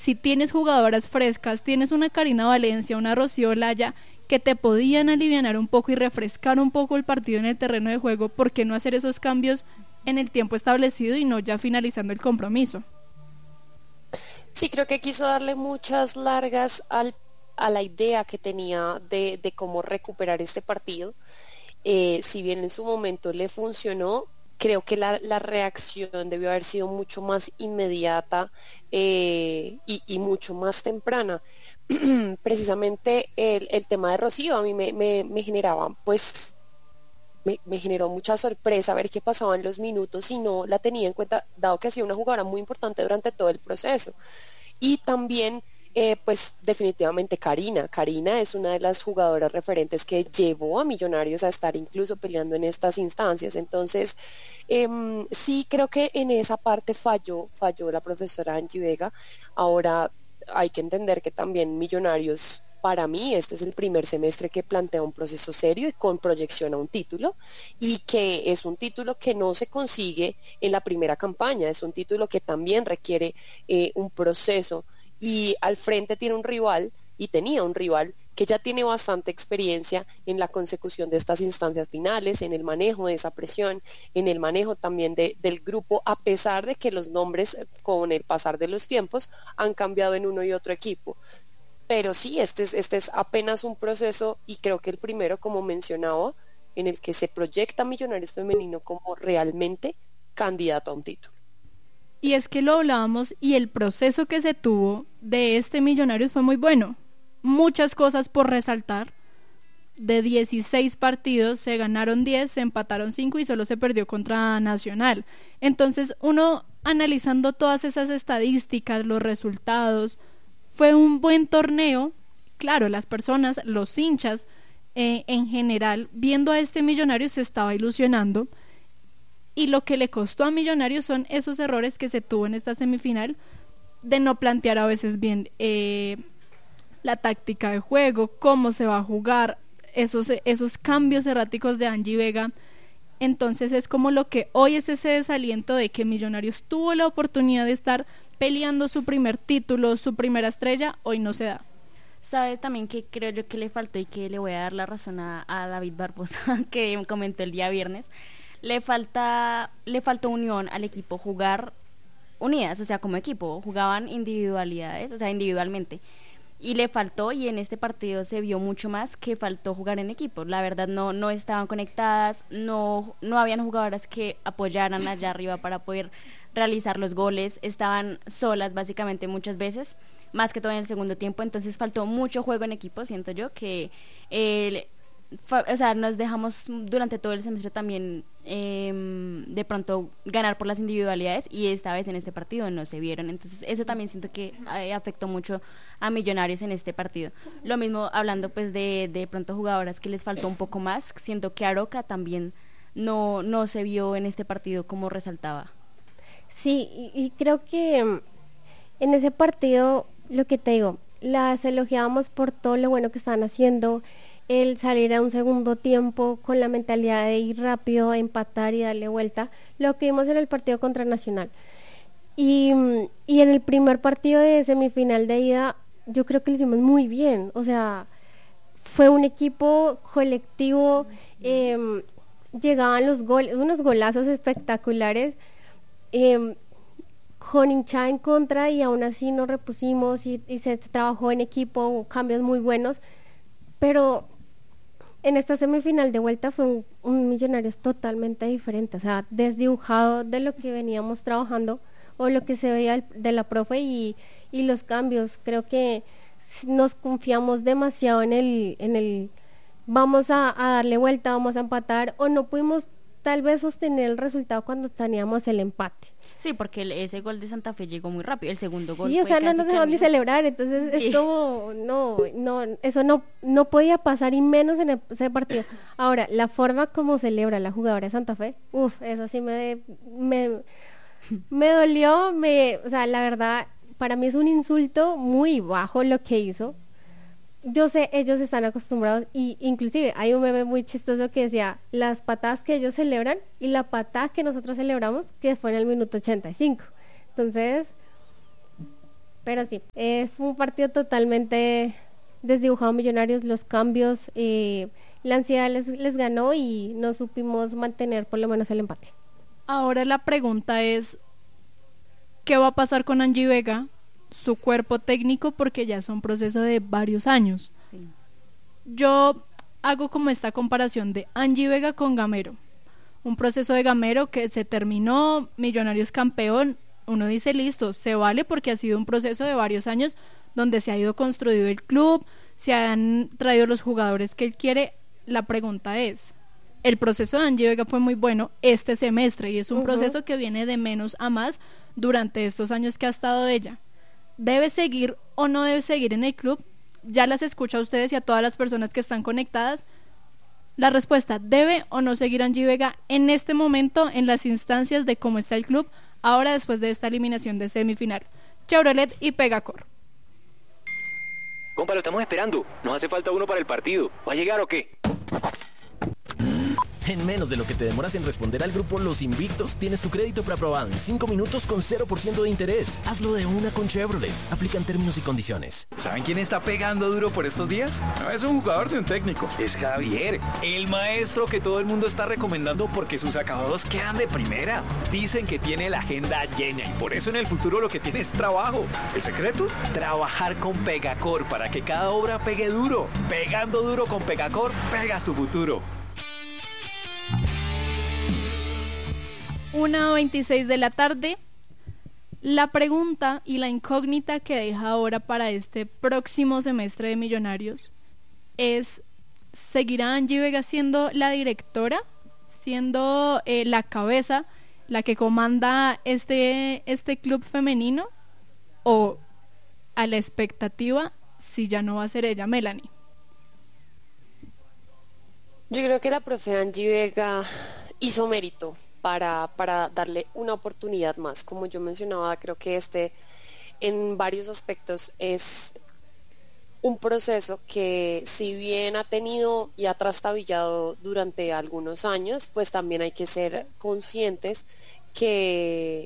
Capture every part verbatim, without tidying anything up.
si tienes jugadoras frescas, tienes una Karina Valencia, una Rocío Olaya, que te podían alivianar un poco y refrescar un poco el partido en el terreno de juego, ¿por qué no hacer esos cambios en el tiempo establecido y no ya finalizando el compromiso? Sí, creo que quiso darle muchas largas al, a la idea que tenía de, de cómo recuperar este partido. Eh, si bien en su momento le funcionó, creo que la, la reacción debió haber sido mucho más inmediata eh, y, y mucho más temprana. Precisamente el, el tema de Rocío a mí me, me, me generaba, pues, me, me generó mucha sorpresa ver qué pasaba en los minutos y no la tenía en cuenta, dado que ha sido una jugadora muy importante durante todo el proceso. Y también, eh, pues definitivamente Karina. Karina es una de las jugadoras referentes que llevó a Millonarios a estar incluso peleando en estas instancias. Entonces, em, sí creo que en esa parte falló, falló la profesora Angie Vega. Ahora hay que entender que también Millonarios, para mí, este es el primer semestre que plantea un proceso serio y con proyección a un título, y que es un título que no se consigue en la primera campaña, es un título que también requiere eh, un proceso, y al frente tiene un rival, y tenía un rival que ya tiene bastante experiencia en la consecución de estas instancias finales, en el manejo de esa presión, en el manejo también de, del grupo, a pesar de que los nombres eh, con el pasar de los tiempos han cambiado en uno y otro equipo. Pero sí, este es, este es apenas un proceso, y creo que el primero, como mencionaba, en el que se proyecta Millonarios Femenino como realmente candidato a un título. Y es que lo hablábamos y el proceso que se tuvo de este Millonarios fue muy bueno. Muchas cosas por resaltar. De dieciséis partidos se ganaron diez, se empataron cinco y solo se perdió contra Nacional. Entonces uno analizando todas esas estadísticas, los resultados, fue un buen torneo. Claro, las personas, los hinchas eh, en general, viendo a este Millonarios se estaba ilusionando, y lo que le costó a Millonarios son esos errores que se tuvo en esta semifinal de no plantear a veces bien eh, la táctica de juego, cómo se va a jugar, esos, esos cambios erráticos de Angie Vega. Entonces es como lo que hoy es ese desaliento de que Millonarios tuvo la oportunidad de estar peleando su primer título, su primera estrella, hoy no se da. Sabe también que creo yo que le faltó, y que le voy a dar la razón a, a David Barbosa, que comentó el día viernes, le falta, le faltó unión al equipo, jugar unidas, o sea, como equipo, jugaban individualidades, o sea, individualmente, y le faltó, y en este partido se vio mucho más que faltó jugar en equipo. La verdad no, no estaban conectadas, no, no habían jugadoras que apoyaran allá arriba para poder realizar los goles, estaban solas básicamente muchas veces, más que todo en el segundo tiempo. Entonces faltó mucho juego en equipo, siento yo, que el o sea, nos dejamos durante todo el semestre también eh, de pronto ganar por las individualidades, y esta vez en este partido no se vieron. Entonces eso también siento que eh, afectó mucho a Millonarios en este partido. Lo mismo hablando pues de de pronto jugadoras que les faltó un poco más, siento que Aroca también no, no se vio en este partido como resaltaba. Sí, y, y creo que mm, en ese partido, lo que te digo, las elogiábamos por todo lo bueno que estaban haciendo, el salir a un segundo tiempo con la mentalidad de ir rápido, a empatar y darle vuelta, lo que vimos en el partido contra Nacional. Y, mm, y en el primer partido de semifinal de ida, yo creo que lo hicimos muy bien, o sea, fue un equipo colectivo, eh, llegaban los goles, unos golazos espectaculares, eh, con hinchada en contra, y aún así nos repusimos y, y se trabajó en equipo, cambios muy buenos, pero en esta semifinal de vuelta fue un, un Millonarios totalmente diferente, o sea, desdibujado de lo que veníamos trabajando o lo que se veía el, de la profe, y, y los cambios. Creo que nos confiamos demasiado en el, en el vamos a, a darle vuelta, vamos a empatar, o no pudimos tal vez sostener el resultado cuando teníamos el empate. Sí, porque el, ese gol de Santa Fe llegó muy rápido, el segundo gol sí, o fue sea, no nos dejamos ni celebrar, entonces sí. Es como, no, no, eso no, no podía pasar, y menos en el, ese partido. Ahora, la forma como celebra la jugadora de Santa Fe, uff, eso sí me, me, me dolió, me, o sea, la verdad, para mí es un insulto muy bajo lo que hizo. Yo sé, ellos están acostumbrados, y inclusive hay un meme muy chistoso que decía las patadas que ellos celebran y la patada que nosotros celebramos, que fue en el minuto ochenta y cinco. Entonces, pero sí, eh, fue un partido totalmente desdibujado a Millonarios, los cambios, eh, la ansiedad les, les ganó y no supimos mantener por lo menos el empate. Ahora la pregunta es, ¿qué va a pasar con Angie Vega, su cuerpo técnico, porque ya es un proceso de varios años? Sí. Yo hago como esta comparación de Angie Vega con Gamero, un proceso de Gamero que se terminó, Millonarios campeón, uno dice listo, se vale porque ha sido un proceso de varios años donde se ha ido construido el club, se han traído los jugadores que él quiere. La pregunta es, el proceso de Angie Vega fue muy bueno este semestre y es un uh-huh. proceso que viene de menos a más durante estos años que ha estado ella. ¿Debe seguir o no debe seguir en el club? Ya las escucho a ustedes y a todas las personas que están conectadas. La respuesta, ¿debe o no seguir Angie Vega en este momento en las instancias de cómo está el club ahora después de esta eliminación de semifinal? Chevrolet y Pegacor. Compa, lo estamos esperando. Nos hace falta uno para el partido. ¿Va a llegar o qué? En menos de lo que te demoras en responder al grupo Los Invictos, tienes tu crédito preaprobado en cinco minutos con cero por ciento de interés. Hazlo de una con Chevrolet. Aplican términos y condiciones. ¿Saben quién está pegando duro por estos días? No es un jugador de un técnico. Es Javier, el maestro que todo el mundo está recomendando porque sus acabados quedan de primera. Dicen que tiene la agenda llena y por eso en el futuro lo que tiene es trabajo. ¿El secreto? Trabajar con Pegacor para que cada obra pegue duro. Pegando duro con Pegacor, pegas tu futuro. una veintiséis de la tarde. La pregunta y la incógnita que deja ahora para este próximo semestre de Millonarios es, ¿seguirá Angie Vega siendo la directora? Siendo eh, la cabeza, la que comanda este, este club femenino, o a la expectativa si ya no va a ser ella, Melanie. Yo creo que la profe Angie Vega hizo mérito para, para darle una oportunidad más. Como yo mencionaba, creo que este en varios aspectos es un proceso que, si bien ha tenido y ha trastabillado durante algunos años, pues también hay que ser conscientes que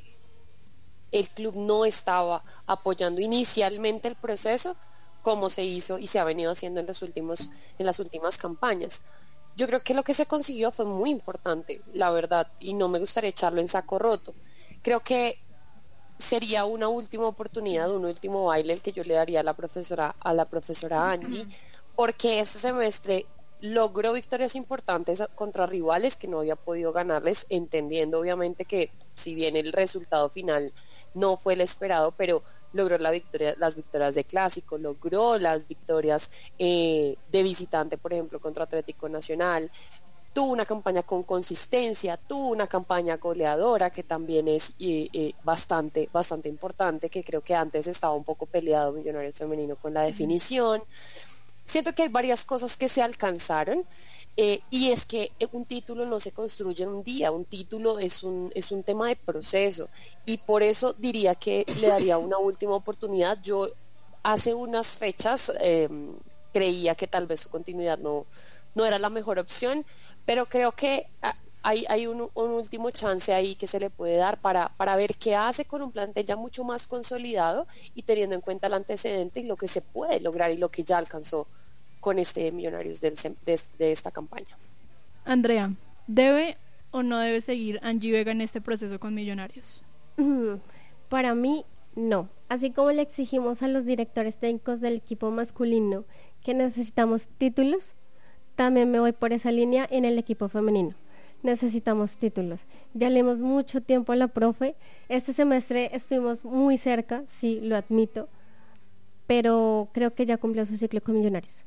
el club no estaba apoyando inicialmente el proceso como se hizo y se ha venido haciendo en los últimos, en las últimas campañas. Yo creo que lo que se consiguió fue muy importante, la verdad, y no me gustaría echarlo en saco roto. Creo que sería una última oportunidad, un último baile el que yo le daría a la profesora, a la profesora Angie, porque este semestre logró victorias importantes contra rivales que no había podido ganarles, entendiendo obviamente que si bien el resultado final no fue el esperado, pero logró la victoria, las victorias de clásico, logró las victorias eh, de visitante, por ejemplo, contra Atlético Nacional, tuvo una campaña con consistencia, tuvo una campaña goleadora que también es eh, eh, bastante, bastante importante, que creo que antes estaba un poco peleado Millonarios Femenino con la definición. Siento que hay varias cosas que se alcanzaron, eh, y es que un título no se construye en un día, un título es un, es un tema de proceso, y por eso diría que le daría una última oportunidad. Yo hace unas fechas eh, creía que tal vez su continuidad no, no era la mejor opción, pero creo que hay, hay un, un último chance ahí que se le puede dar para, para ver qué hace con un plantel ya mucho más consolidado y teniendo en cuenta el antecedente y lo que se puede lograr y lo que ya alcanzó con este Millonarios del, de, de esta campaña. Andrea, ¿debe o no debe seguir Angie Vega en este proceso con Millonarios? Para mí, no. Así como le exigimos a los directores técnicos del equipo masculino que necesitamos títulos, también me voy por esa línea en el equipo femenino. Necesitamos títulos. Ya leemos mucho tiempo a la profe. Este semestre estuvimos muy cerca, sí, lo admito, pero creo que ya cumplió su ciclo con Millonarios.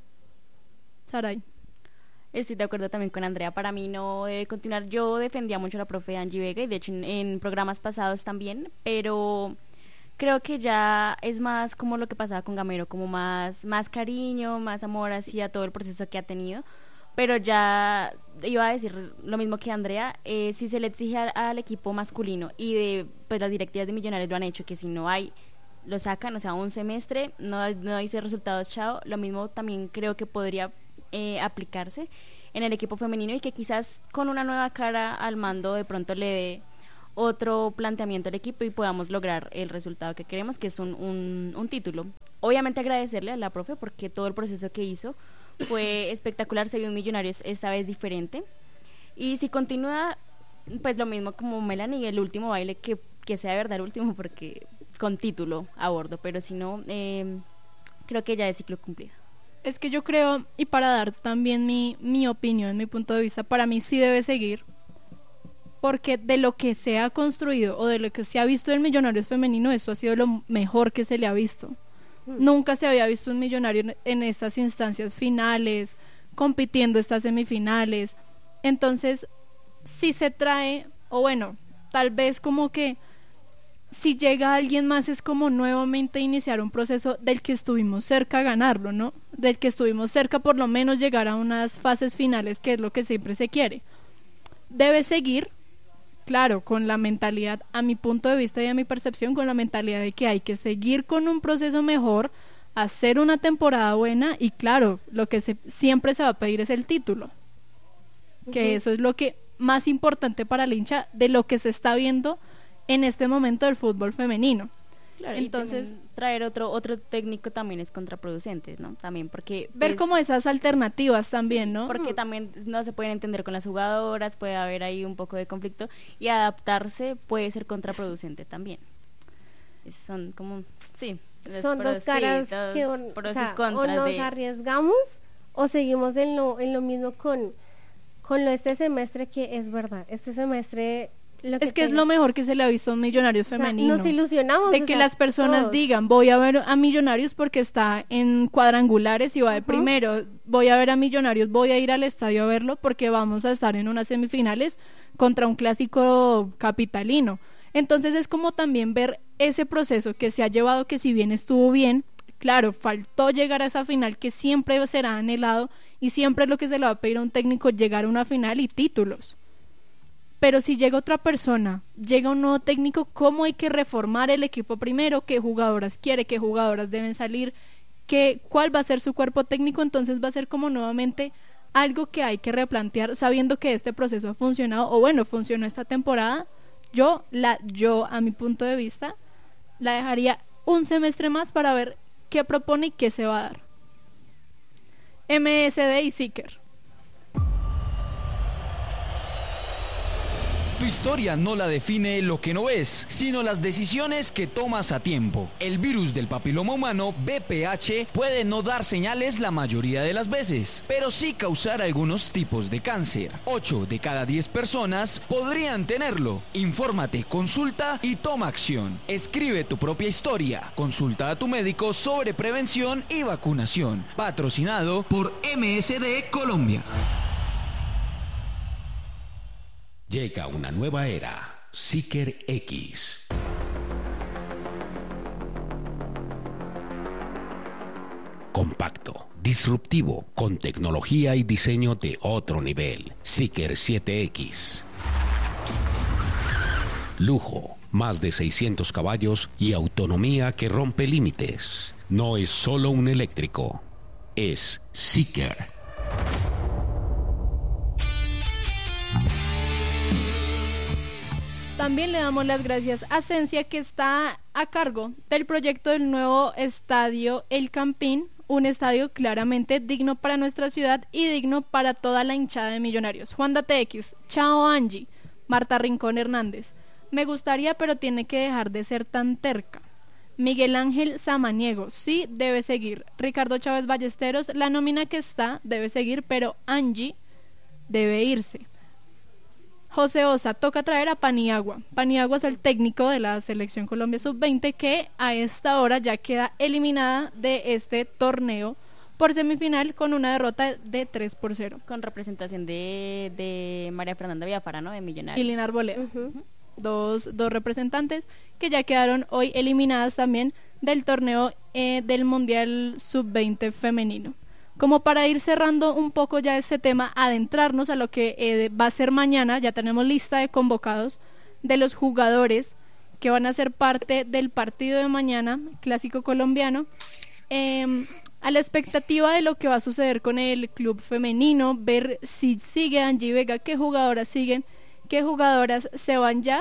Saray. Estoy de acuerdo también con Andrea, para mí no debe continuar. Yo defendía mucho a la profe Angie Vega y de hecho en, en programas pasados también, pero creo que ya es más como lo que pasaba con Gamero, como más, más cariño, más amor hacia todo el proceso que ha tenido. Pero ya iba a decir lo mismo que Andrea, eh, si se le exige al, al equipo masculino y de pues las directivas de Millonarios lo han hecho, que si no hay, lo sacan, o sea, un semestre, no, no dice resultados, chao. Lo mismo también creo que podría eh, aplicarse en el equipo femenino y que quizás con una nueva cara al mando de pronto le dé otro planteamiento del equipo y podamos lograr el resultado que queremos, que es un, un, un título. Obviamente agradecerle a la profe porque todo el proceso que hizo fue espectacular, se vio un Millonarios esta vez diferente. Y si continúa, pues lo mismo como Melanie, el último baile, que, que sea de verdad el último, porque con título a bordo, pero si no, eh, creo que ya es ciclo cumplido. Es que yo creo, y para dar también mi, mi opinión, mi punto de vista, para mí sí debe seguir, porque de lo que se ha construido o de lo que se ha visto del Millonarios femenino, esto ha sido lo mejor que se le ha visto. Mm. Nunca se había visto un Millonario en, en estas instancias finales, compitiendo estas semifinales. Entonces, si se trae, o bueno, tal vez como que si llega alguien más es como nuevamente iniciar un proceso del que estuvimos cerca a ganarlo, ¿no? Del que estuvimos cerca por lo menos llegar a unas fases finales, que es lo que siempre se quiere. Debe seguir, claro, con la mentalidad, a mi punto de vista y a mi percepción, con la mentalidad de que hay que seguir con un proceso mejor, hacer una temporada buena y claro, lo que se, siempre se va a pedir es el título. Uh-huh. Que eso es lo que más importante para el hincha de lo que se está viendo en este momento del fútbol femenino. Claro, entonces traer otro otro técnico también es contraproducente, ¿no? También porque ver pues, como esas alternativas también, sí, ¿no? Porque también no se pueden entender con las jugadoras, puede haber ahí un poco de conflicto y adaptarse puede ser contraproducente también. Son como sí, son pros, dos caras sí, dos que un, pros o, sea, y contras o nos de... arriesgamos o seguimos en lo en lo mismo con con lo este semestre, que es verdad. Este semestre Lo que es que tenga. es lo mejor que se le ha visto a un Millonarios o sea, femenino. Nos ilusionamos. De que o sea, las personas todos. digan, voy a ver a Millonarios porque está en cuadrangulares y va de uh-huh. primero. Voy a ver a Millonarios, voy a ir al estadio a verlo porque vamos a estar en unas semifinales contra un clásico capitalino. Entonces es como también ver ese proceso que se ha llevado, que si bien estuvo bien, claro, faltó llegar a esa final que siempre será anhelado y siempre es lo que se le va a pedir a un técnico, llegar a una final y títulos. Pero si llega otra persona, llega un nuevo técnico, ¿cómo hay que reformar el equipo primero? ¿Qué jugadoras quiere? ¿Qué jugadoras deben salir? ¿Qué, ¿Cuál va a ser su cuerpo técnico? Entonces va a ser como nuevamente algo que hay que replantear, sabiendo que este proceso ha funcionado, o bueno, funcionó esta temporada. Yo, la, yo a mi punto de vista, la dejaría un semestre más para ver qué propone y qué se va a dar. M S D y Seeker. Tu historia no la define lo que no ves, sino las decisiones que tomas a tiempo. El virus del papiloma humano, V P H, puede no dar señales la mayoría de las veces, pero sí causar algunos tipos de cáncer. ocho de cada diez personas podrían tenerlo. Infórmate, consulta y toma acción. Escribe tu propia historia. Consulta a tu médico sobre prevención y vacunación. Patrocinado por M S D Colombia. Llega una nueva era, Seeker X. Compacto, disruptivo, con tecnología y diseño de otro nivel. Seeker siete X. Lujo, más de seiscientos caballos y autonomía que rompe límites. No es solo un eléctrico, es Seeker. También le damos las gracias a Sensia, que está a cargo del proyecto del nuevo estadio El Campín, un estadio claramente digno para nuestra ciudad y digno para toda la hinchada de Millonarios. Juanda T X, Chao Angie, Marta Rincón Hernández. Me gustaría, pero tiene que dejar de ser tan terca. Miguel Ángel Samaniego, sí, debe seguir. Ricardo Chávez Ballesteros, la nómina que está debe seguir, pero Angie debe irse. José Osa, toca traer a Paniagua. Paniagua es el técnico de la Selección Colombia sub veinte, que a esta hora ya queda eliminada de este torneo por semifinal con una derrota de tres por cero. Con representación de, de María Fernanda Villafara, ¿no? De Millonarios. Y Lina Arboleda. Uh-huh. Dos, dos representantes que ya quedaron hoy eliminadas también del torneo eh, del Mundial sub veinte femenino. Como para ir cerrando un poco ya este tema, adentrarnos a lo que eh, va a ser mañana. Ya tenemos lista de convocados de los jugadores que van a ser parte del partido de mañana, clásico colombiano, eh, a la expectativa de lo que va a suceder con el club femenino, ver si sigue Angie Vega, qué jugadoras siguen, qué jugadoras se van ya,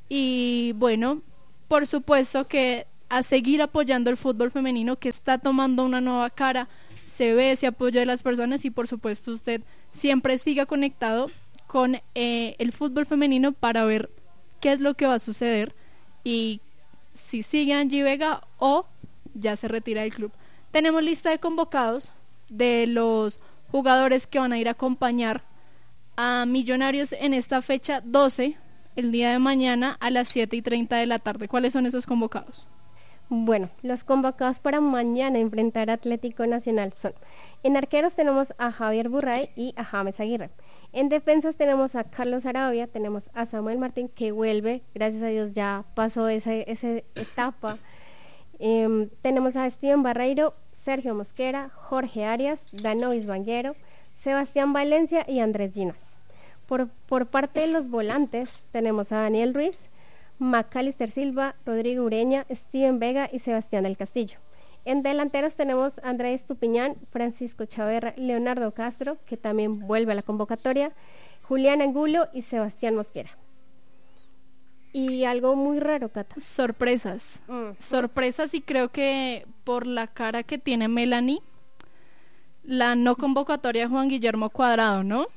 Y bueno, por supuesto que a seguir apoyando el fútbol femenino, que está tomando una nueva cara, se ve ese apoyo de las personas, y por supuesto usted siempre siga conectado con eh, el fútbol femenino para ver qué es lo que va a suceder y si sigue Angie Vega o ya se retira del club. Tenemos lista de convocados de los jugadores que van a ir a acompañar a Millonarios en esta fecha doce, el día de mañana a las siete y treinta de la tarde. ¿Cuáles son esos convocados? Bueno, los convocados para mañana enfrentar a Atlético Nacional son: en arqueros tenemos a Javier Burray y a James Aguirre. En defensas tenemos a Carlos Arabia, tenemos a Samuel Martín, que vuelve, gracias a Dios ya pasó esa, esa etapa. Eh, tenemos a Steven Barreiro, Sergio Mosquera, Jorge Arias, Danovis Banguero, Sebastián Valencia y Andrés Ginas. Por, por parte de los volantes tenemos a Daniel Ruiz, Macalister Silva, Rodrigo Ureña, Steven Vega y Sebastián del Castillo. En delanteros tenemos a Andrés Estupiñán, Francisco Chaverra, Leonardo Castro, que también vuelve a la convocatoria, Julián Angulo y Sebastián Mosquera. Y algo muy raro, Cata. Sorpresas. Mm. Sorpresas, y creo que por la cara que tiene Melanie, la no convocatoria de Juan Guillermo Cuadrado, ¿no?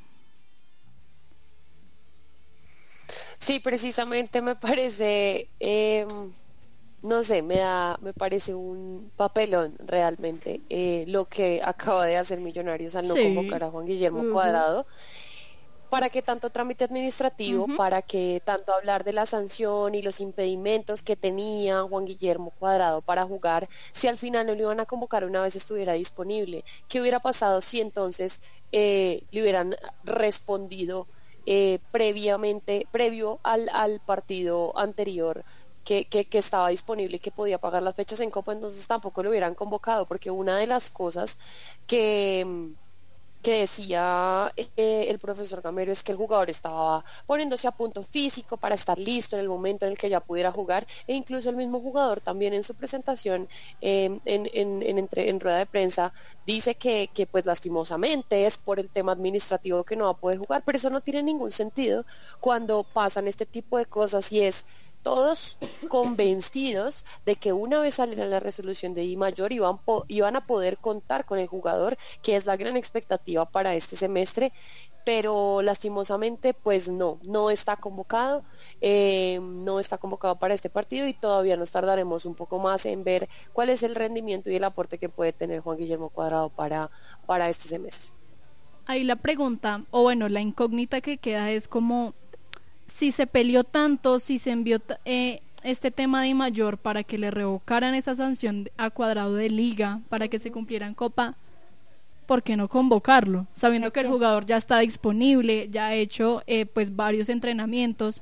Sí, precisamente me parece... Eh... No sé, me da, me parece un papelón realmente eh, lo que acaba de hacer Millonarios al no sí. convocar a Juan Guillermo uh-huh. Cuadrado. ¿Para qué tanto trámite administrativo? Uh-huh. ¿Para qué tanto hablar de la sanción y los impedimentos que tenía Juan Guillermo Cuadrado para jugar, si al final no lo iban a convocar una vez estuviera disponible? ¿Qué hubiera pasado si entonces eh, le hubieran respondido eh, previamente, previo al, al partido anterior? Que, que, que estaba disponible y que podía pagar las fechas en Copa, entonces tampoco lo hubieran convocado, porque una de las cosas que, que decía eh, el profesor Gamero es que el jugador estaba poniéndose a punto físico para estar listo en el momento en el que ya pudiera jugar, e incluso el mismo jugador también en su presentación eh, en, en, en, entre, en rueda de prensa dice que, que pues lastimosamente es por el tema administrativo que no va a poder jugar, pero eso no tiene ningún sentido cuando pasan este tipo de cosas, y es todos convencidos de que una vez saliera la resolución de I mayor iban, po- iban a poder contar con el jugador, que es la gran expectativa para este semestre, pero lastimosamente pues no, no está convocado, eh, no está convocado para este partido, y todavía nos tardaremos un poco más en ver cuál es el rendimiento y el aporte que puede tener Juan Guillermo Cuadrado para, para este semestre. Ahí la pregunta, o bueno, la incógnita que queda es como... si se peleó tanto, si se envió eh, este tema de I mayor para que le revocaran esa sanción a Cuadrado de liga, para que se cumpliera en Copa, ¿por qué no convocarlo? Sabiendo que el jugador ya está disponible, ya ha hecho eh, pues varios entrenamientos.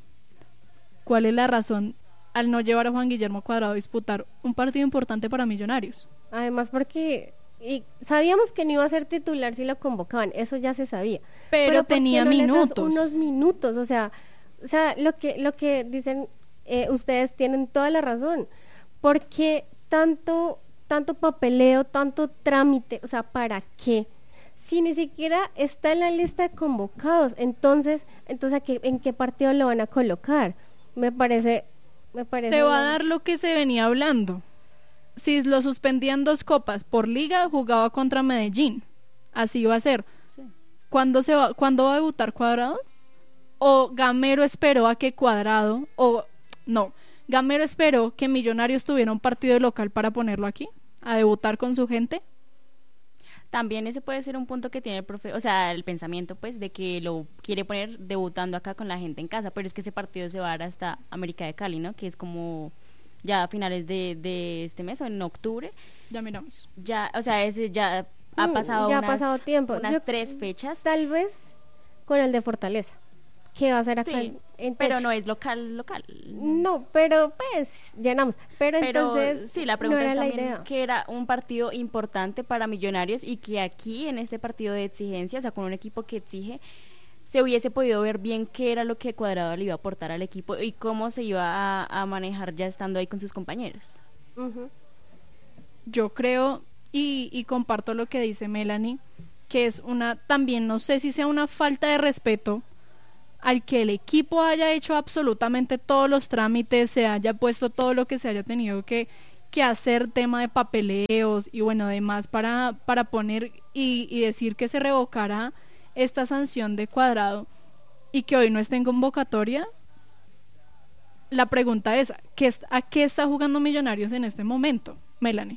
¿Cuál es la razón al no llevar a Juan Guillermo Cuadrado a disputar un partido importante para Millonarios? Además porque... y sabíamos que no iba a ser titular si lo convocaban, eso ya se sabía. Pero, Pero tenía no minutos. Unos minutos, o sea, o sea, lo que lo que dicen eh, ustedes tienen toda la razón. Porque tanto tanto papeleo, tanto trámite, o sea, ¿para qué? Si ni siquiera está en la lista de convocados, entonces, entonces ¿a qué, ¿en qué partido lo van a colocar? Me parece, me parece. Se va a dar lo que se venía hablando. Si lo suspendían dos copas por liga, jugaba contra Medellín. Así va a ser. Sí. ¿Cuándo se va, ¿cuándo va a debutar Cuadrado? ¿O Gamero esperó a que Cuadrado, o no, Gamero esperó que Millonarios tuviera un partido local para ponerlo aquí, a debutar con su gente? También ese puede ser un punto que tiene el profe, o sea, el pensamiento pues de que lo quiere poner debutando acá con la gente en casa, pero es que ese partido se va a dar hasta América de Cali, ¿no? Que es como ya a finales de, de este mes o en octubre. Ya miramos. Ya, o sea, ese ya ha pasado, ya unas, ha pasado tiempo. unas Yo, tres fechas. Tal vez con el de Fortaleza, que va a ser acá sí, en, en pero Techo. no es local, local. No, pero pues llenamos. Pero, pero entonces sí, la pregunta no era es la también idea. que era un partido importante para Millonarios y que aquí en este partido de exigencia, o sea, con un equipo que exige, se hubiese podido ver bien qué era lo que Cuadrado le iba a aportar al equipo y cómo se iba a, a manejar ya estando ahí con sus compañeros. Uh-huh. Yo creo y, y comparto lo que dice Melanie, que es una, también no sé si sea una falta de respeto al que el equipo haya hecho absolutamente todos los trámites, se haya puesto todo lo que se haya tenido que, que hacer, tema de papeleos y bueno, demás para, para poner y, y decir que se revocara esta sanción de Cuadrado y que hoy no esté en convocatoria. La pregunta es, ¿qué, ¿a qué está jugando Millonarios en este momento, Melanie?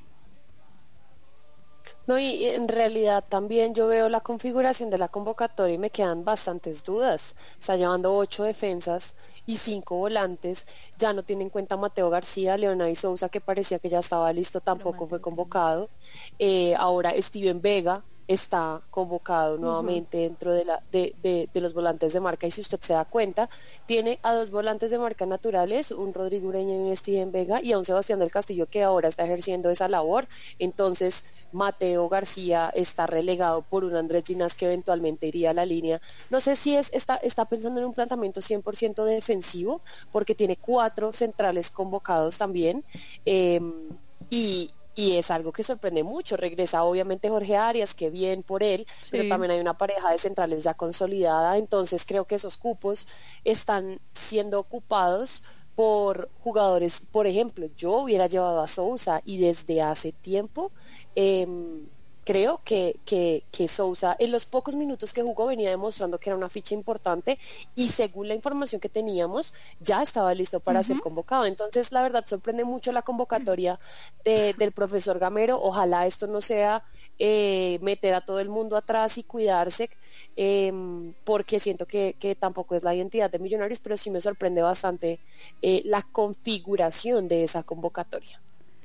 No, y en realidad también yo veo la configuración de la convocatoria y me quedan bastantes dudas. Está llevando ocho defensas y cinco volantes. Ya no tiene en cuenta a Mateo García, Leonardo Sousa, que parecía que ya estaba listo, tampoco fue convocado. Eh, ahora Steven Vega está convocado nuevamente uh-huh. dentro de, la, de, de, de los volantes de marca, y si usted se da cuenta, tiene a dos volantes de marca naturales, un Rodrigo Ureña y un Steven Vega, y a un Sebastián del Castillo que ahora está ejerciendo esa labor. Entonces Mateo García está relegado por un Andrés Ginás que eventualmente iría a la línea. No sé si es está, está pensando en un planteamiento cien por ciento defensivo, porque tiene cuatro centrales convocados también, eh, y Y es algo que sorprende mucho. Regresa obviamente Jorge Arias, que bien por él, sí. pero también hay una pareja de centrales ya consolidada. Entonces creo que esos cupos están siendo ocupados por jugadores. Por ejemplo, yo hubiera llevado a Sousa, y desde hace tiempo eh, creo que, que, que Sousa en los pocos minutos que jugó venía demostrando que era una ficha importante, y según la información que teníamos ya estaba listo para uh-huh. ser convocado. Entonces la verdad sorprende mucho la convocatoria de, del profesor Gamero. Ojalá esto no sea eh, meter a todo el mundo atrás y cuidarse, eh, porque siento que, que tampoco es la identidad de Millonarios, pero sí me sorprende bastante eh, la configuración de esa convocatoria.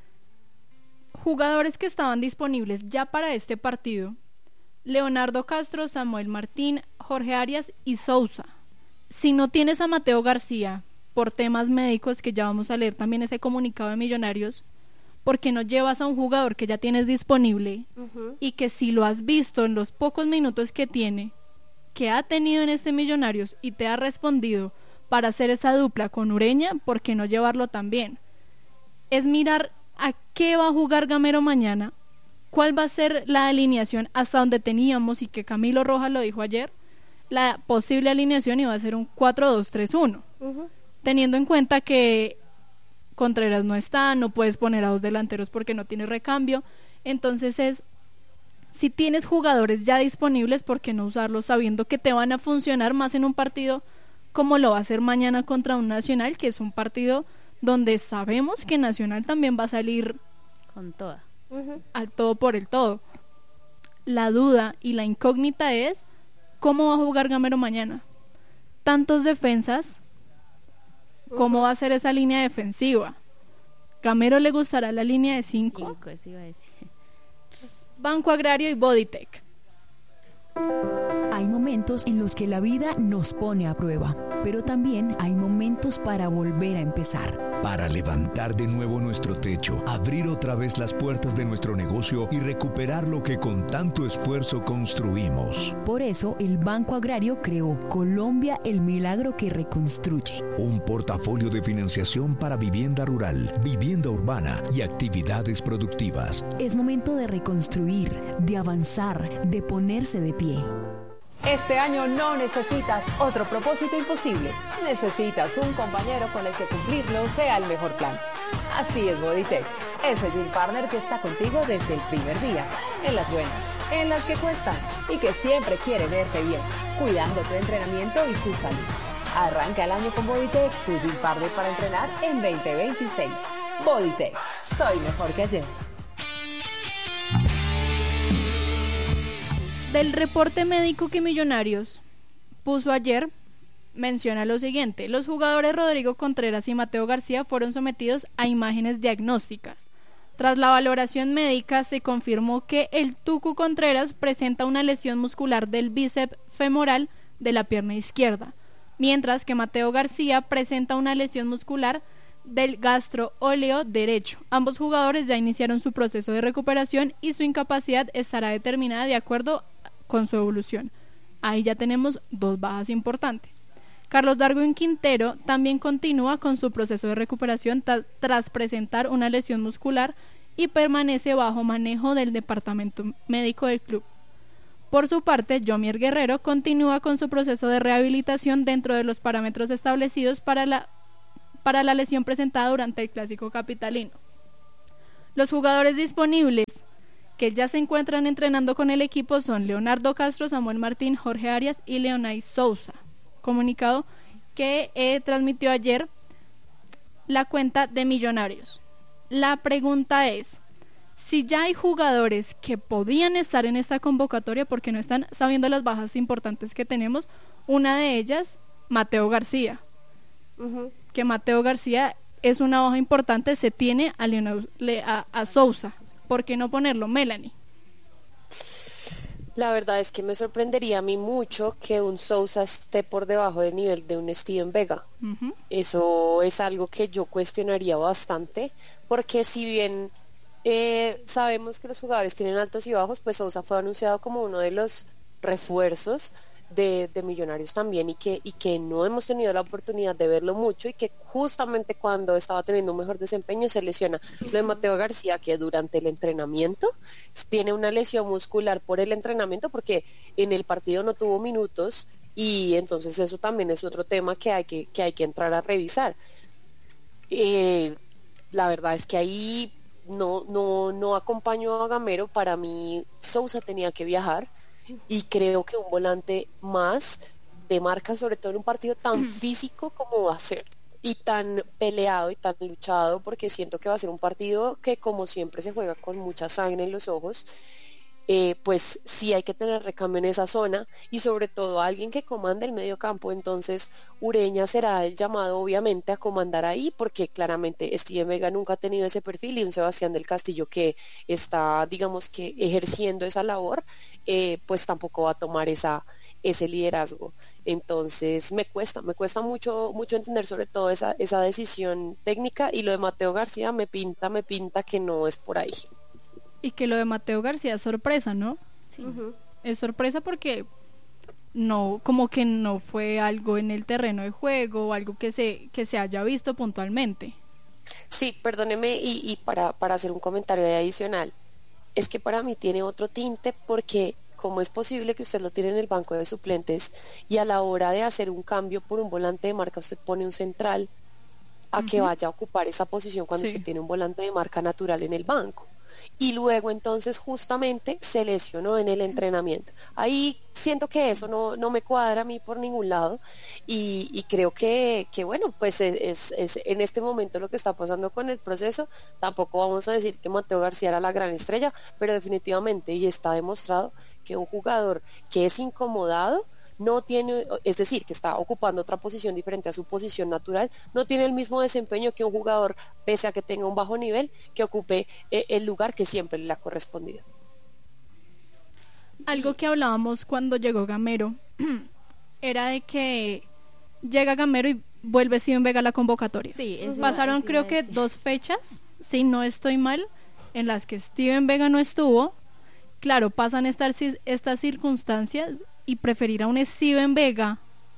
Jugadores que estaban disponibles ya para este partido: Leonardo Castro, Samuel Martín, Jorge Arias y Sousa. Si no tienes a Mateo García por temas médicos, que ya vamos a leer también ese comunicado de Millonarios, ¿por qué no llevas a un jugador que ya tienes disponible uh-huh. y que si lo has visto en los pocos minutos que tiene, que ha tenido en este Millonarios y te ha respondido para hacer esa dupla con Ureña? ¿Por qué no llevarlo también? Es mirar a qué va a jugar Gamero mañana, cuál va a ser la alineación, hasta donde teníamos, y que Camilo Rojas lo dijo ayer, la posible alineación iba a ser un cuatro dos tres uno, uh-huh. teniendo en cuenta que Contreras no está, no puedes poner a dos delanteros porque no tienes recambio. Entonces es, si tienes jugadores ya disponibles, ¿por qué no usarlos sabiendo que te van a funcionar más en un partido como lo va a hacer mañana contra un Nacional, que es un partido donde sabemos que Nacional también va a salir con toda, uh-huh. al todo por el todo? La duda y la incógnita es ¿cómo va a jugar Gamero mañana? Tantos defensas, ¿cómo uh-huh. va a ser esa línea defensiva? ¿Gamero le gustará la línea de cinco? cinco, eso iba a decir. Banco Agrario y Bodytech. Hay momentos en los que la vida nos pone a prueba, pero también hay momentos para volver a empezar. Para levantar de nuevo nuestro techo, abrir otra vez las puertas de nuestro negocio y recuperar lo que con tanto esfuerzo construimos. Por eso, el Banco Agrario creó Colombia, el milagro que reconstruye. Un portafolio de financiación para vivienda rural, vivienda urbana y actividades productivas. Es momento de reconstruir, de avanzar, de ponerse de pie. Este año no necesitas otro propósito imposible. Necesitas un compañero con el que cumplirlo sea el mejor plan. Así es Bodytech, ese Gym Partner que está contigo desde el primer día, en las buenas, en las que cuestan, y que siempre quiere verte bien, cuidando tu entrenamiento y tu salud. Arranca el año con Bodytech, tu Gym Partner para entrenar en veinte veintiséis. Bodytech, soy mejor que ayer. Del reporte médico que Millonarios puso ayer, menciona lo siguiente: los jugadores Rodrigo Contreras y Mateo García fueron sometidos a imágenes diagnósticas. Tras la valoración médica se confirmó que el Tucu Contreras presenta una lesión muscular del bíceps femoral de la pierna izquierda, mientras que Mateo García presenta una lesión muscular del gastroóleo derecho. Ambos jugadores ya iniciaron su proceso de recuperación y su incapacidad estará determinada de acuerdo con su evolución. Ahí ya tenemos dos bajas importantes. Carlos Darwin Quintero también continúa con su proceso de recuperación t- tras presentar una lesión muscular y permanece bajo manejo del departamento médico del club. Por su parte, Yomier Guerrero continúa con su proceso de rehabilitación dentro de los parámetros establecidos para la, para la lesión presentada durante el Clásico Capitalino. Los jugadores disponibles que ya se encuentran entrenando con el equipo son Leonardo Castro, Samuel Martín, Jorge Arias y Leonay Sousa. Comunicado que eh, transmitió ayer la cuenta de Millonarios. La pregunta es, si ya hay jugadores que podían estar en esta convocatoria porque no están, sabiendo las bajas importantes que tenemos, una de ellas, Mateo García. Uh-huh. Que Mateo García es una baja importante, se tiene a, Leonel, a, a Sousa. ¿Por qué no ponerlo, Melanie? La verdad es que me sorprendería a mí mucho que un Sousa esté por debajo del nivel de un Steven Vega. Uh-huh. Eso es algo que yo cuestionaría bastante, porque si bien eh, sabemos que los jugadores tienen altos y bajos, pues Sousa fue anunciado como uno de los refuerzos de, de Millonarios también, y que, y que no hemos tenido la oportunidad de verlo mucho, y que justamente cuando estaba teniendo un mejor desempeño se lesiona. Lo de Mateo García, que durante el entrenamiento tiene una lesión muscular por el entrenamiento, porque en el partido no tuvo minutos, y entonces eso también es otro tema que hay que, que, hay que entrar a revisar. Eh, la verdad es que ahí no, no, no acompaño a Gamero. Para mí Sousa tenía que viajar, y creo que un volante más de marca, sobre todo en un partido tan físico como va a ser, y tan peleado y tan luchado, porque siento que va a ser un partido que, como siempre, se juega con mucha sangre en los ojos, eh, pues sí hay que tener recambio en esa zona, y sobre todo alguien que comande el medio campo. Entonces Ureña será el llamado, obviamente, a comandar ahí, porque claramente Steven Vega nunca ha tenido ese perfil, y un Sebastián del Castillo que está, digamos que ejerciendo esa labor, eh, pues tampoco va a tomar esa ese liderazgo. Entonces me cuesta, me cuesta mucho, mucho entender sobre todo esa, esa decisión técnica, y lo de Mateo García me pinta, me pinta que no es por ahí. Y que lo de Mateo García es sorpresa, ¿no? Sí. Uh-huh. Es sorpresa porque no, como que no fue algo en el terreno de juego, o algo que se, que se haya visto puntualmente. Sí, perdóneme, y, y para, para hacer un comentario adicional, es que para mí tiene otro tinte, porque ¿cómo es posible que usted lo tiene en el banco de suplentes y a la hora de hacer un cambio por un volante de marca usted pone un central a uh-huh. que vaya a ocupar esa posición cuando sí. usted tiene un volante de marca natural en el banco? Y luego entonces justamente se lesionó en el entrenamiento. Ahí siento que eso no, no me cuadra a mí por ningún lado, y, y creo que, que bueno, pues es, es, es en este momento lo que está pasando con el proceso. Tampoco vamos a decir que Mateo García era la gran estrella, pero definitivamente, y está demostrado, que un jugador que es incomodado no tiene, es decir, que está ocupando otra posición diferente a su posición natural, no tiene el mismo desempeño que un jugador, pese a que tenga un bajo nivel, que ocupe eh, el lugar que siempre le ha correspondido. Algo que hablábamos cuando llegó Gamero era de que llega Gamero y vuelve Steven Vega a la convocatoria. Sí, eso pasaron eso creo que dos fechas, si no estoy mal, en las que Steven Vega no estuvo. Claro, pasan estas, estas circunstancias, y preferir a un Steven Vega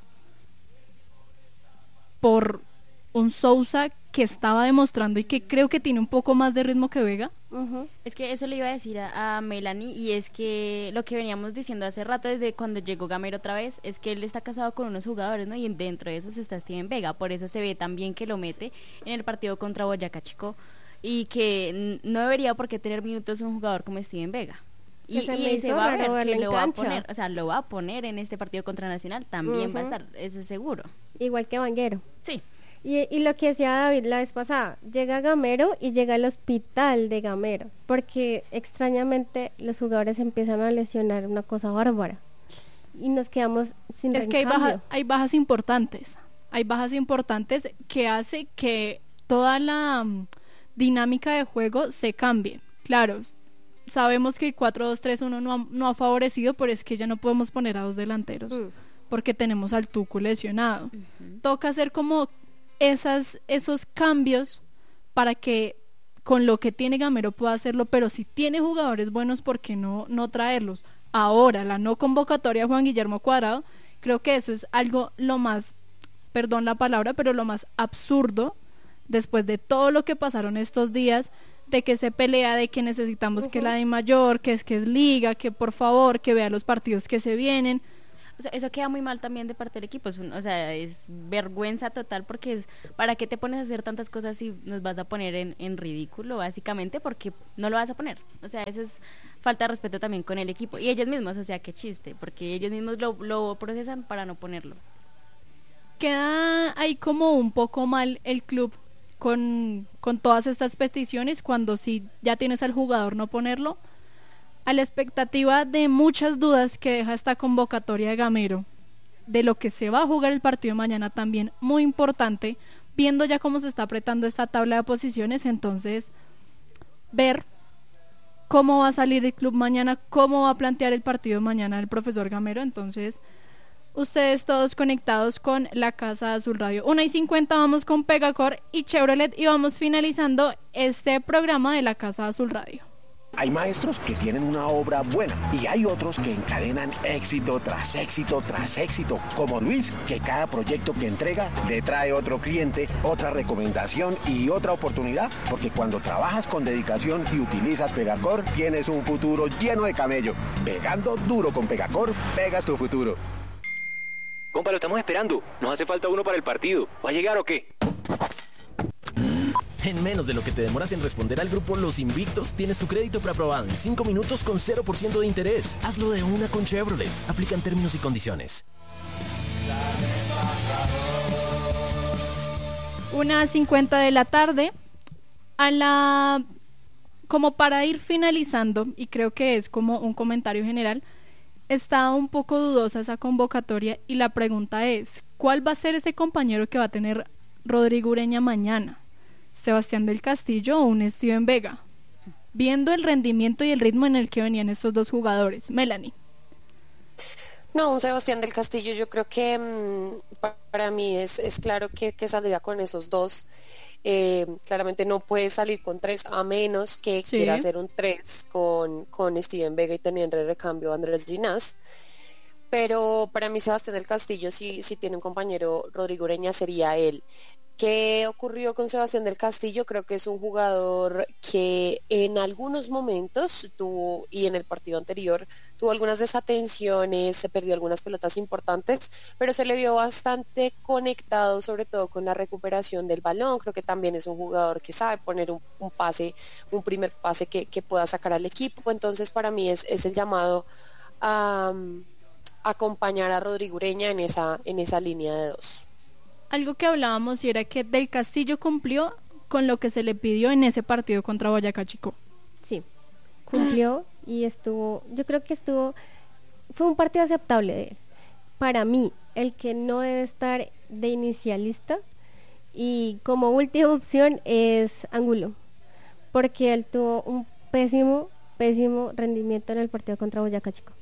por un Sousa que estaba demostrando y que creo que tiene un poco más de ritmo que Vega. Uh-huh. Es que eso le iba a decir a, a Melanie, y es que lo que veníamos diciendo hace rato desde cuando llegó Gamero otra vez, es que él está casado con unos jugadores, ¿no? Y dentro de esos está Steven Vega, por eso se ve tan bien que lo mete en el partido contra Boyacá Chico, y que no debería por qué tener minutos un jugador como Steven Vega. Y, y se va a ver que lo va a poner, o sea, lo va a poner en este partido contra Nacional, también uh-huh. va a estar, eso es seguro. Igual que Vanguero. Sí. Y, y lo que decía David la vez pasada, llega Gamero y llega al hospital de Gamero, porque extrañamente los jugadores empiezan a lesionar, una cosa bárbara, y nos quedamos sin Es que hay, baja, hay bajas importantes, hay bajas importantes que hace que toda la um, dinámica de juego se cambie. Claro, sabemos que el cuatro dos tres uno no ha, no ha favorecido, pero es que ya no podemos poner a dos delanteros mm. porque tenemos al Tucu lesionado. Uh-huh. Toca hacer como esas, esos cambios para que con lo que tiene Gamero pueda hacerlo, pero si tiene jugadores buenos, ¿por qué no, no traerlos? Ahora, la no convocatoria a Juan Guillermo Cuadrado, creo que eso es algo lo más, perdón la palabra, pero lo más absurdo, después de todo lo que pasaron estos días, de que se pelea, de que necesitamos uh-huh. que la de mayor, que es que es liga, que por favor, que vea los partidos que se vienen. O sea, eso queda muy mal también de parte del equipo, es un, o sea, es vergüenza total, porque es, ¿para qué te pones a hacer tantas cosas si nos vas a poner en, en ridículo, básicamente? Porque no lo vas a poner, o sea, eso es falta de respeto también con el equipo, y ellos mismos, o sea, qué chiste, porque ellos mismos lo, lo procesan para no ponerlo. Queda ahí como un poco mal el club con, con todas estas peticiones, cuando si ya tienes al jugador no ponerlo, a la expectativa de muchas dudas que deja esta convocatoria de Gamero, de lo que se va a jugar el partido de mañana también, muy importante, viendo ya cómo se está apretando esta tabla de posiciones, entonces ver cómo va a salir el club mañana, cómo va a plantear el partido de mañana el profesor Gamero. Entonces, ustedes todos conectados con la Casa Azul Radio. Una y cincuenta vamos con Pegacor y Chevrolet y vamos finalizando este programa de la Casa Azul Radio. Hay maestros que tienen una obra buena y hay otros que encadenan éxito tras éxito tras éxito, como Luis, que cada proyecto que entrega le trae otro cliente, otra recomendación y otra oportunidad, porque cuando trabajas con dedicación y utilizas Pegacor, tienes un futuro lleno de camello. Pegando duro con Pegacor, pegas tu futuro. Compa, lo estamos esperando. Nos hace falta uno para el partido. ¿Va a llegar o qué? En menos de lo que te demoras en responder al grupo Los Invictos, tienes tu crédito preaprobado en cinco minutos con cero por ciento de interés. Hazlo de una con Chevrolet. Aplican términos y condiciones. Una cincuenta de la tarde. A la... Como para ir finalizando, y creo que es como un comentario general, está un poco dudosa esa convocatoria y la pregunta es, ¿cuál va a ser ese compañero que va a tener Rodrigo Ureña mañana? ¿Sebastián del Castillo o un Steven Vega? Viendo el rendimiento y el ritmo en el que venían estos dos jugadores. Melanie. No, un Sebastián del Castillo, yo creo que mmm, para mí es, es claro que, que saldría con esos dos. Eh, claramente no puede salir con tres, a menos que sí. quiera hacer un tres con, con Steven Vega y teniendo de recambio a Andrés Ginás. Pero para mí Sebastián del Castillo, si, si tiene un compañero Rodrigo Ureña, sería él. ¿Qué ocurrió con Sebastián del Castillo? Creo que es un jugador que en algunos momentos tuvo, y en el partido anterior, tuvo algunas desatenciones, se perdió algunas pelotas importantes, pero se le vio bastante conectado, sobre todo con la recuperación del balón. Creo que también es un jugador que sabe poner un, un pase, un primer pase que, que pueda sacar al equipo. Entonces para mí es, es el llamado a um, acompañar a Rodrigo Ureña en esa, en esa línea de dos. Algo que hablábamos y era que Del Castillo cumplió con lo que se le pidió en ese partido contra Boyacá Chico. Sí, cumplió y estuvo, yo creo que estuvo, fue un partido aceptable de él. Para mí, el que no debe estar de inicialista y como última opción es Angulo, porque él tuvo un pésimo, pésimo rendimiento en el partido contra Boyacá Chico.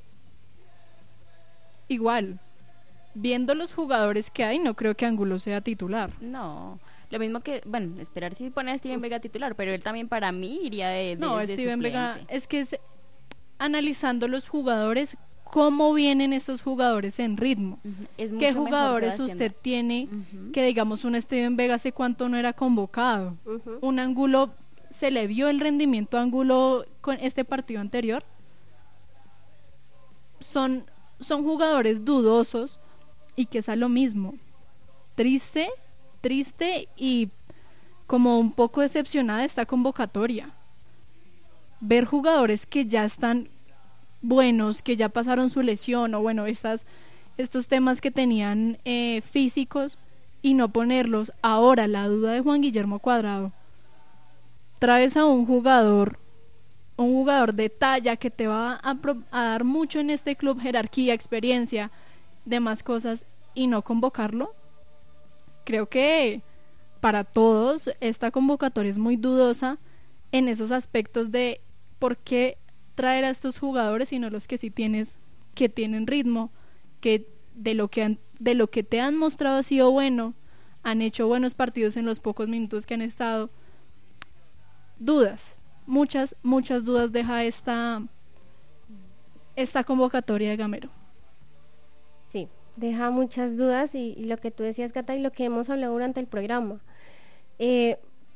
Igual. Viendo los jugadores que hay, no creo que Angulo sea titular. No, lo mismo que, bueno, esperar si pone a Steven Vega titular, pero él también para mí iría de, de No, de Steven suplente. Vega, es que es, analizando los jugadores, cómo vienen estos jugadores en ritmo. Uh-huh. Es ¿Qué mucho jugadores mejor usted tiene uh-huh. que digamos un Steven Vega hace cuánto no era convocado? Uh-huh. Un Angulo, ¿se le vio el rendimiento a Angulo con este partido anterior? Son, son jugadores dudosos y que es a lo mismo. Triste, triste y como un poco decepcionada esta convocatoria. Ver jugadores que ya están buenos, que ya pasaron su lesión o bueno, estas, estos temas que tenían eh, físicos y no ponerlos. Ahora la duda de Juan Guillermo Cuadrado. Traes a un jugador, un jugador de talla que te va a, a dar mucho en este club, jerarquía, experiencia, demás cosas, y no convocarlo. Creo que para todos esta convocatoria es muy dudosa en esos aspectos de por qué traer a estos jugadores y no los que sí tienes, que tienen ritmo, que de lo que han, de lo que te han mostrado ha sido bueno, han hecho buenos partidos en los pocos minutos que han estado. Dudas, muchas, muchas dudas deja esta esta convocatoria de Gamero. Sí, deja muchas dudas y, y lo que tú decías, Cata, y lo que hemos hablado durante el programa. Eh,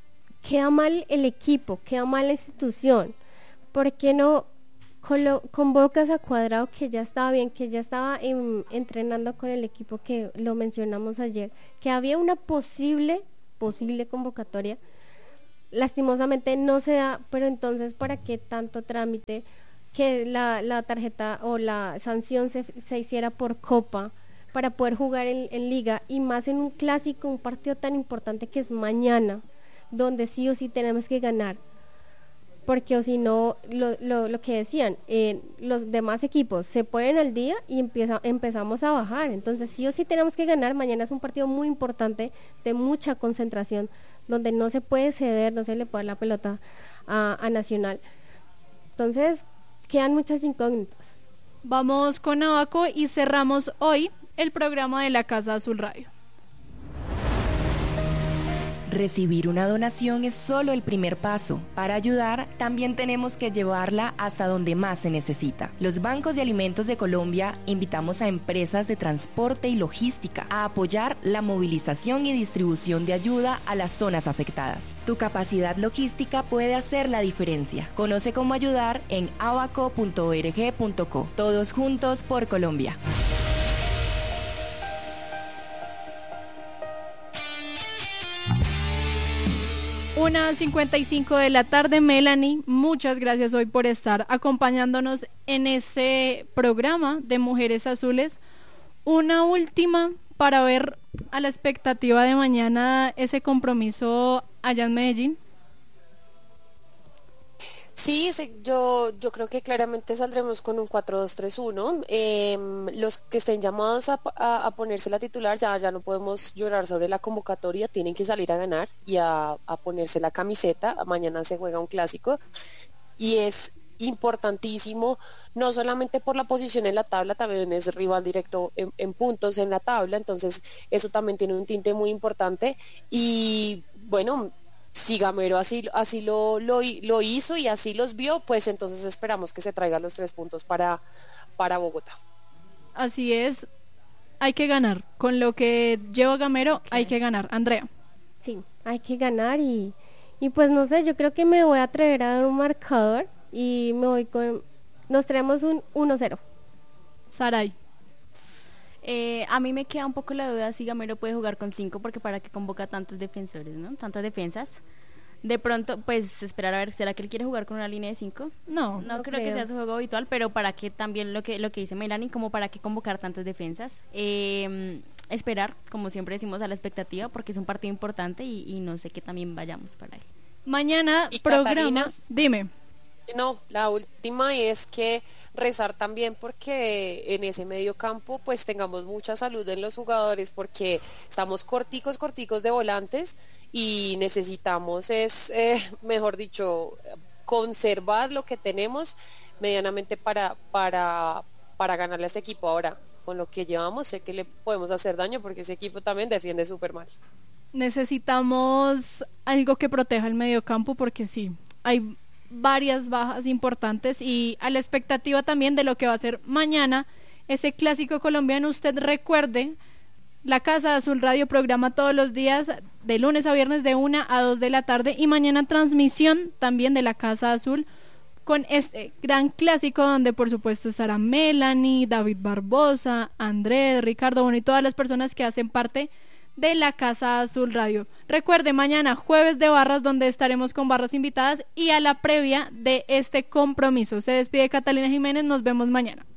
queda mal el equipo, queda mal la institución. ¿Por qué no colo- convocas a Cuadrado, que ya estaba bien, que ya estaba en, entrenando con el equipo, que lo mencionamos ayer, que había una posible, posible convocatoria? Lastimosamente no se da, pero entonces ¿para qué tanto trámite? Que la, la tarjeta o la sanción se, se hiciera por copa para poder jugar en, en liga, y más en un clásico, un partido tan importante que es mañana, donde sí o sí tenemos que ganar, porque o si no, lo, lo, lo que decían, eh, los demás equipos se ponen al día y empieza, empezamos a bajar. Entonces sí o sí tenemos que ganar. Mañana es un partido muy importante, de mucha concentración, donde no se puede ceder, no se le puede dar la pelota a, a Nacional. Entonces quedan muchas incógnitas. Vamos con Abaco y cerramos hoy el programa de la Casa Azul Radio. Recibir una donación es solo el primer paso. Para ayudar, también tenemos que llevarla hasta donde más se necesita. Los bancos de alimentos de Colombia invitamos a empresas de transporte y logística a apoyar la movilización y distribución de ayuda a las zonas afectadas. Tu capacidad logística puede hacer la diferencia. Conoce cómo ayudar en abaco punto org punto co. Todos juntos por Colombia. Una cincuenta y cinco de la tarde, Melanie, muchas gracias hoy por estar acompañándonos en este programa de Mujeres Azules. Una última para ver a la expectativa de mañana ese compromiso allá en Medellín. Sí, sí, yo, yo creo que claramente saldremos con un cuatro dos tres uno. Eh, los que estén llamados a, a, a ponerse la titular, ya, ya no podemos llorar sobre la convocatoria, tienen que salir a ganar y a, a ponerse la camiseta. Mañana se juega un clásico y es importantísimo, no solamente por la posición en la tabla, también es rival directo en, en puntos en la tabla, entonces eso también tiene un tinte muy importante. Y bueno, si Gamero así, así lo, lo, lo hizo y así los vio, pues entonces esperamos que se traigan los tres puntos para, para Bogotá. Así es, hay que ganar. Con lo que lleva Gamero, okay. Hay que ganar. Andrea. Sí, hay que ganar y, y pues no sé, yo creo que me voy a atrever a dar un marcador y me voy con... Nos traemos un uno cero. Saray. Eh, a mí me queda un poco la duda si Gamero puede jugar con cinco, porque para qué convoca tantos defensores, ¿no? Tantas defensas. De pronto, pues esperar a ver, ¿será que él quiere jugar con una línea de cinco? No, no, no creo, creo que sea su juego habitual, pero para qué también lo que lo que dice Melanie, como para qué convocar tantas defensas. Eh, esperar, como siempre decimos, a la expectativa, porque es un partido importante y, y no sé qué también vayamos para él. Mañana programa, Catalina, dime. No, la última es que rezar también porque en ese medio campo pues tengamos mucha salud en los jugadores, porque estamos corticos, corticos de volantes y necesitamos es, eh, mejor dicho, conservar lo que tenemos medianamente para, para, para ganarle a este equipo. Ahora, con lo que llevamos sé que le podemos hacer daño porque ese equipo también defiende súper mal. Necesitamos algo que proteja el medio campo porque sí, hay varias bajas importantes y a la expectativa también de lo que va a ser mañana ese clásico colombiano. Usted recuerde, la Casa Azul Radio programa todos los días de lunes a viernes de una a dos de la tarde y mañana transmisión también de la Casa Azul con este gran clásico donde por supuesto estará Melanie, David Barbosa, Andrés, Ricardo, bueno, y todas las personas que hacen parte de la Casa Azul Radio. Recuerde, mañana jueves de barras donde estaremos con barras invitadas y a la previa de este compromiso. Se despide Catalina Jiménez, nos vemos mañana.